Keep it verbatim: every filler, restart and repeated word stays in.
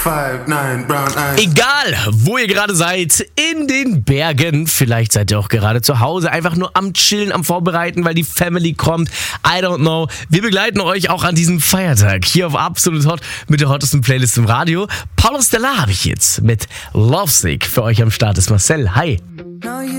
Five, nine, brown eyes. Egal, wo ihr gerade seid, in den Bergen, vielleicht seid ihr auch gerade zu Hause, einfach nur am Chillen, am Vorbereiten, weil die Family kommt. I don't know. Wir begleiten euch auch an diesem Feiertag hier auf Absolut Hot mit der hottesten Playlist im Radio. Paulo Stella habe ich jetzt mit Lovesick für euch am Start. Ist Marcel. Hi.